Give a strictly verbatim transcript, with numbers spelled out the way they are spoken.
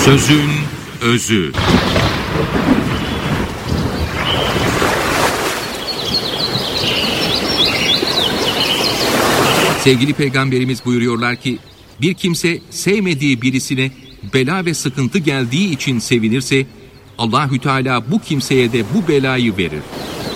Sözün özü. Sevgili Peygamberimiz buyuruyorlar ki, bir kimse sevmediği birisine bela ve sıkıntı geldiği için sevinirse, Allahü Teala bu kimseye de bu belayı verir.